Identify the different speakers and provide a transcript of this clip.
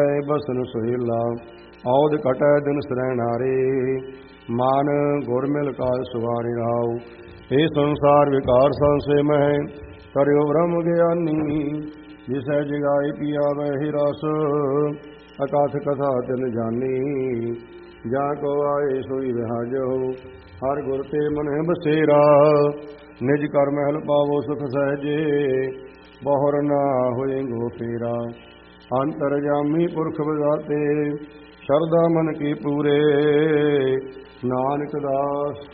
Speaker 1: बसन सुहेला औद कटै दिन सरैनारे मान गुर मिल काज सुवारे राव। हे संसार विकार संसे मह करियो ब्रह्म ज्ञानी जिसै जगाए पिया वह रस अकथ कथा तिन जानी। जा को आए सोई विहाजो हर गुर ते मन बसेरा निज कर महल पावो सुख सहजे बहुर ना होए गो फेरा। अंतरजामी पुरख विधाते शरदा मन की पूरे नानक दास